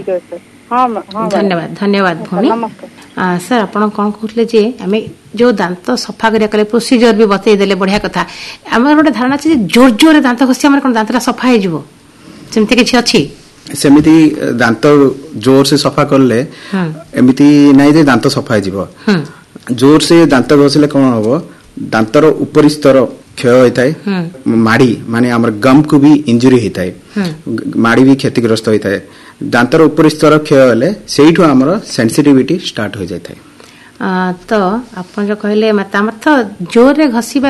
Thank you sir. हाँ हाँ धन्यवाद धन्यवाद भूमि। नमस्कार सर आपण कौन कहते जे आम जो दांत सफा करिया प्रोसीजर भी बतईदे बढ़िया कथा। आम गोटे धारणा अच्छे जोर जोर दांत घसी आम कौन दांतटा सफा हो सेमती किसी अच्छी सेमिति दांत जोर से सफा करले एमिति नहीं जे दांत सफा हो जोर से दांत घसिले कौन हम दांतर ऊपर स्तर क्षय होता है माड़ी माने आमर गम को भी इंजुरी होता है माड़ी भी क्षतिग्रस्त होता है दांतर ऊपर स्तर क्षय हेले सेठू आमर सेंसिटिविटी स्टार्ट हो जाता है। तो आप जो कहले मत जोर रे घसीबा